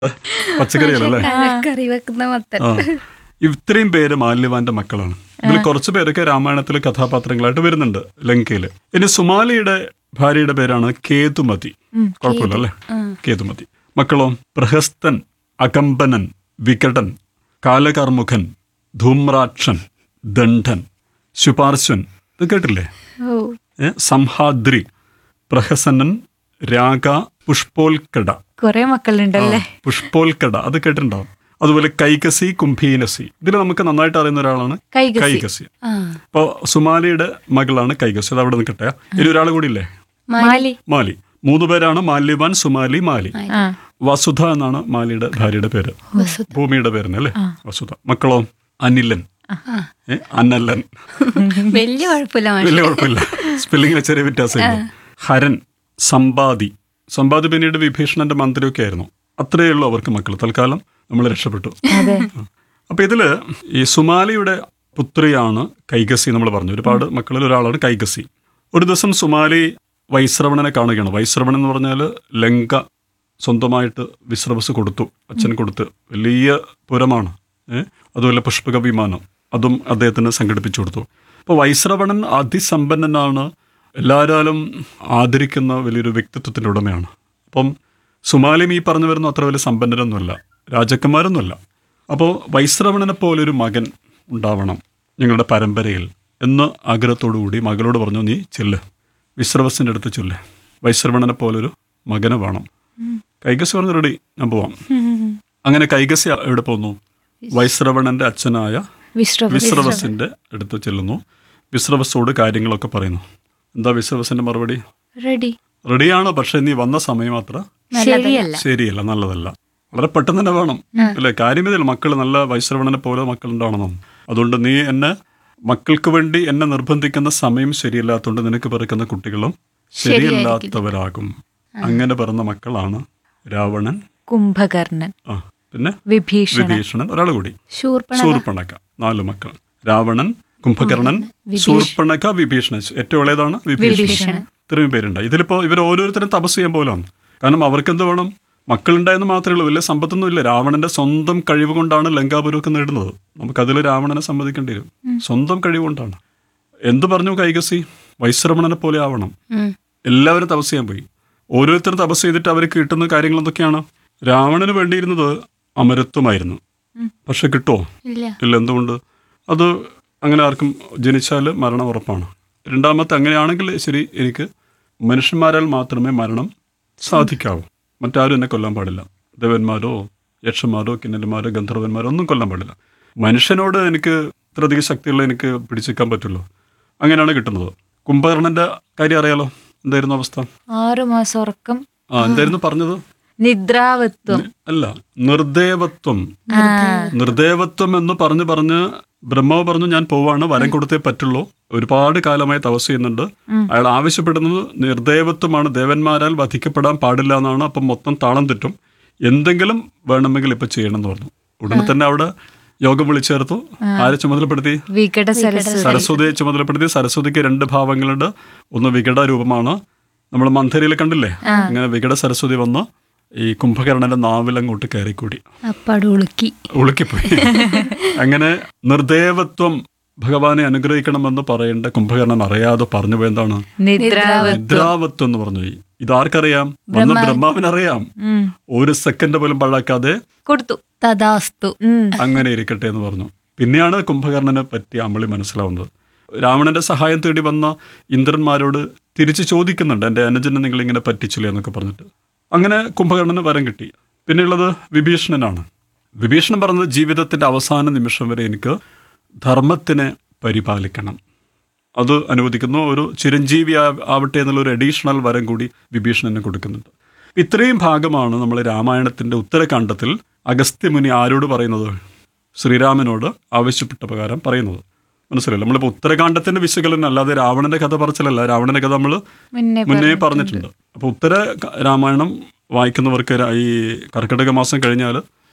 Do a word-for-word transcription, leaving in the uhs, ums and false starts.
പച്ചക്കറികളല്ലേ? കറി വെക്കുന്ന മത്തൻ. ആ ഇത്രയും പേര് മാല്യവാന്റെ മക്കളാണ്. ഇതിൽ കുറച്ച് പേരൊക്കെ രാമായണത്തിലെ കഥാപാത്രങ്ങളായിട്ട് വരുന്നുണ്ട് ലങ്കയില്. ഇനി സുമാലിയുടെ ഭാര്യയുടെ പേരാണ് കേതുമതി. കുഴപ്പമില്ല അല്ലേ? കേതുമതി. മക്കളോ? പ്രഹസ്തൻ, അകമ്പനൻ, വികടൻ, കാലകർമുഖൻ, ധൂമ്രാക്ഷൻ, ദണ്ഡൻ, ശുപാർശ്വൻ. ഇത് കേട്ടില്ലേ? ഓ ഏ, സംഹാദ്രി, പ്രഹസനൻ, രാഗ, പുഷ്പോൽക്കട. കൊറേ മക്കളുണ്ടല്ലേ? ആ, പുഷ്പോൽക്കട അത് കേട്ടിട്ടുണ്ടാവും. അതുപോലെ കൈകസി, കുംഭീനസി. ഇതിൽ നമുക്ക് നന്നായിട്ട് അറിയുന്ന ഒരാളാണ് കൈകസി. കൈകസി. ആ അപ്പൊ സുമാലിയുടെ മകളാണ് കൈകസി. അത് അവിടെ നിൽക്കട്ടെ. ഇനി ഒരാൾ കൂടി ഇല്ലേ? മാലി. മാലി. മൂന്ന് പേരാണ് മാല്യവാൻ, സുമാലി, മാലി. ആ വസുധ എന്നാണ് മാലിയുടെ ഭാര്യയുടെ പേര്. വസുധ. ഭൂമിയുടെ പേരിന് അല്ലേ? വസുധ. മക്കളോ? അനിലൻ, ഏ, അനലൻ. വലിയ കുഴപ്പമില്ല മാഷെ. വലിയ കുഴപ്പമില്ല, സ്പെല്ലിങ്ങിന് ചെറിയ വ്യത്യാസമില്ല. ഹരൻ, സമ്പാദി. സമ്പാദി പിന്നീട് വിഭീഷണന്റെ മന്ത്രിയൊക്കെ ആയിരുന്നു. അത്രയേ ഉള്ളൂ അവർക്ക് മക്കൾ. തൽക്കാലം നമ്മൾ രക്ഷപ്പെട്ടു. അതെ. അപ്പൊ ഇതില് ഈ സുമാലിയുടെ പുത്രിയാണ് കൈകസി. നമ്മൾ പറഞ്ഞു ഒരുപാട് മക്കളിൽ ഒരാളാണ് കൈകസി. ഒരു ദിവസം സുമാലി വൈശ്രവണനെ കാണുകയാണ്. വൈശ്രവണൻ എന്ന് പറഞ്ഞാൽ ലങ്ക സ്വന്തമായിട്ട് വിശ്രവസ് കൊടുത്തു, അച്ഛൻ കൊടുത്ത്. വലിയ പുരമാണ്. ഏഹ് അതുപോലെ പുഷ്പക വിമാനം അതും അദ്ദേഹത്തിന് സംഘടിപ്പിച്ചു കൊടുത്തു. അപ്പോൾ വൈശ്രവണൻ അതിസമ്പന്നനാണ്, എല്ലാവരും ആദരിക്കുന്ന വലിയൊരു വ്യക്തിത്വത്തിൻ്റെ ഉടമയാണ്. അപ്പം സുമാലിയും ഈ പറഞ്ഞു വരുന്ന അത്ര വലിയ സമ്പന്നരൊന്നുമല്ല, രാജാക്കന്മാരൊന്നുമല്ല. അപ്പോൾ വൈശ്രവണനെ പോലൊരു മകൻ ഉണ്ടാവണം ഞങ്ങളുടെ പരമ്പരയിൽ എന്ന് ആഗ്രഹത്തോടു കൂടി മകളോട് പറഞ്ഞു, നീ ചെല്ല്, വിശ്രവസിൻ്റെ അടുത്ത് ചെല്ല്, വൈശ്രവണനെ പോലൊരു മകനെ വേണം. കൈകസി പറഞ്ഞു, റെഡി, ഞാൻ പോവാം. അങ്ങനെ കൈകസി എവിടെ പോകുന്നു? വൈശ്രവണന്റെ അച്ഛനായ വിശ്രവ വിശ്രവസിന്റെ അടുത്ത് ചെല്ലുന്നു. വിശ്രവസോട് കാര്യങ്ങളൊക്കെ പറയുന്നു. എന്താ വിശ്രവസിന്റെ മറുപടി? റെഡി. റെഡിയാണ്, പക്ഷെ നീ വന്ന സമയം അത്ര ശരിയല്ല. ശരിയല്ല, നല്ലതല്ല. വളരെ പെട്ടെന്ന് തന്നെ വേണം അല്ലെ? കാര്യം ഇതിൽ മക്കൾ നല്ല വൈശ്രവണനെ പോലെ മക്കൾ ഉണ്ടാവണം. അതുകൊണ്ട് നീ എന്നെ മക്കൾക്ക് വേണ്ടി എന്നെ നിർബന്ധിക്കുന്ന സമയം ശരിയല്ലാത്തതുകൊണ്ട് നിനക്ക് പിറക്കുന്ന കുട്ടികളും ശരിയല്ലാത്തവരാകും. അങ്ങനെ പിറന്ന മക്കളാണ് രാവണൻ, കുംഭകർണൻ, ആ പിന്നെ വിഭീഷണൻ, വിഭീഷണൻ, ഒരാൾ കൂടി ശൂർപ്പണ. ശൂർപ്പണഖ. നാല് മക്കൾ: രാവണൻ, കുംഭകർണൻ, ശൂർപ്പണഖ, വിഭീഷണൻ. ഏറ്റവും ഇളയതാണ് വിഭീഷണൻ. ഇത്രയും പേരുണ്ട്. ഇതിലിപ്പോ ഇവർ ഓരോരുത്തരും തപസ് ചെയ്യാൻ പോലാണ്. കാരണം അവർക്ക് എന്ത് വേണം? മക്കളുണ്ടായെന്ന് മാത്രമേ ഉള്ളൂ, വലിയ സമ്പത്തൊന്നും ഇല്ല. രാവണന്റെ സ്വന്തം കഴിവ് കൊണ്ടാണ് ലങ്കാപുരമൊക്കെ നേടുന്നത്. നമുക്കതിൽ രാവണനെ സമ്മതിക്കേണ്ടി വരും. സ്വന്തം കഴിവ് കൊണ്ടാണ്. എന്തു പറഞ്ഞു കൈകസി? വൈശ്രവണനെ പോലെ ആവണം. എല്ലാവരും തപസ് ചെയ്യാൻ പോയി. ഓരോരുത്തരും തപസ് ചെയ്തിട്ട് അവർക്ക് കിട്ടുന്ന കാര്യങ്ങൾ എന്തൊക്കെയാണ്? രാവണന് വേണ്ടിയിരുന്നത് അമരത്വമായിരുന്നു. പക്ഷെ കിട്ടുമോ? ഇല്ല. ഇല്ല. എന്തുകൊണ്ട്? അത് അങ്ങനെ ആർക്കും ജനിച്ചാൽ മരണം ഉറപ്പാണ്. രണ്ടാമത്തെ, അങ്ങനെയാണെങ്കിൽ ശരി, എനിക്ക് മനുഷ്യന്മാരാൽ മാത്രമേ മരണം സാധിക്കാവൂ, മറ്റാരും എന്നെ കൊല്ലാൻ പാടില്ല. ദേവന്മാരോ യക്ഷന്മാരോ കിന്നരന്മാരോ ഗന്ധർവന്മാരോ ഒന്നും കൊല്ലാൻ പാടില്ല. മനുഷ്യനോട് എനിക്ക് ഇത്രയധികം ശക്തിയുള്ള എനിക്ക് പിടിച്ചേക്കാൻ പറ്റുള്ളൂ. അങ്ങനെയാണ് കിട്ടുന്നത്. കുംഭകർണന്റെ കാര്യം അറിയാലോ, എന്തായിരുന്നു അവസ്ഥ? ആറു മാസം ഉറക്കം. ആ എന്തായിരുന്നു പറഞ്ഞത്? നിദ്രാവത്വം. അല്ല, നിർദേവത്വം. നിർദേവത്വം എന്ന് പറഞ്ഞു പറഞ്ഞ് ബ്രഹ്മാവ് പറഞ്ഞു, ഞാൻ പോവാണ്, വരം കൊടുത്തേ പറ്റുള്ളൂ. ഒരുപാട് കാലമായി തപസ് ചെയ്യുന്നുണ്ട്. അയാൾ ആവശ്യപ്പെടുന്നത് നിർദേവത്വമാണ്, ദേവന്മാരാൽ വധിക്കപ്പെടാൻ പാടില്ല എന്നാണ്. അപ്പം മൊത്തം താളം തെറ്റും. എന്തെങ്കിലും വേണമെങ്കിൽ ഇപ്പൊ ചെയ്യണം എന്ന് പറഞ്ഞു. ഉടനെ തന്നെ അവിടെ യോഗം വിളിച്ചേർത്തു. ആരെ ചുമതലപ്പെടുത്തി? വികട സരസ്വതി. സരസ്വതിയെ ചുമതലപ്പെടുത്തി. സരസ്വതിക്ക് രണ്ട് ഭാവങ്ങളുണ്ട്. ഒന്ന് വികട രൂപമാണ്, നമ്മൾ മന്ധരയിൽ കണ്ടില്ലേ? അങ്ങനെ വികട സരസ്വതി വന്ന് ഈ കുംഭകർണന്റെ നാവിലങ്ങോട്ട് കയറിക്കൂടി, അപ്പാട് ഉളുക്കി ഉളുക്കിപ്പോയി. അങ്ങനെ നിർദേവത്വം ഭഗവാനെ അനുഗ്രഹിക്കണമെന്ന് പറയേണ്ട കുംഭകർണൻ അറിയാതെ പറഞ്ഞു പോയി. എന്താണ്? നിദ്രാവത്വം. നിദ്രാവത്വം എന്ന് പറഞ്ഞു പോയി. ഇതാർക്കറിയാം? വന്ന ബ്രഹ്മാവിനറിയാം. ഒരു സെക്കൻഡ് പോലും പാഴാക്കാതെ കൊടുത്തു. തഥാസ്തു. അങ്ങനെ ഇരിക്കട്ടെ എന്ന് പറഞ്ഞു. പിന്നെയാണ് കുംഭകർണനെ പറ്റി അമളി മനസ്സിലാവുന്നത്. രാവണന്റെ സഹായം തേടി വന്ന ഇന്ദ്രന്മാരോട് തിരിച്ചു ചോദിക്കുന്നുണ്ട്, എൻ്റെ അനുജനെ നിങ്ങൾ ഇങ്ങനെ പറ്റിച്ചില്ലേ എന്നൊക്കെ പറഞ്ഞിട്ട്. അങ്ങനെ കുംഭകർണന് വരം കിട്ടി. പിന്നെയുള്ളത് വിഭീഷണനാണ്. വിഭീഷണൻ പറഞ്ഞത്, ജീവിതത്തിന്റെ അവസാന നിമിഷം വരെ എനിക്ക് ധർമ്മത്തിനെ പരിപാലിക്കണം, അത് അനുവദിക്കുന്നു. ഒരു ചിരഞ്ജീവി ആവട്ടെ എന്നുള്ള ഒരു അഡീഷണൽ വരം കൂടി വിഭീഷണന് കൊടുക്കുന്നുണ്ട്. ഇത്രയും ഭാഗമാണ് നമ്മൾ രാമായണത്തിന്റെ ഉത്തരകാണ്ഡത്തിൽ അഗസ്ത്യമുനി ആരോട് പറയുന്നത്? ശ്രീരാമനോട് ആവശ്യപ്പെട്ട പ്രകാരം പറയുന്നത്. മനസ്സിലല്ലോ? നമ്മളിപ്പോൾ ഉത്തരകാണ്ഡത്തിന്റെ വിശകലനം അല്ലാതെ രാവണന്റെ കഥ പറച്ചിലല്ല. രാവണന്റെ കഥ നമ്മൾ മുന്നേ പറഞ്ഞിട്ടുണ്ട്. അപ്പോൾ ഉത്തര രാമായണം വായിക്കുന്നവർക്ക് ഈ കർക്കിടക മാസം കഴിഞ്ഞാൽ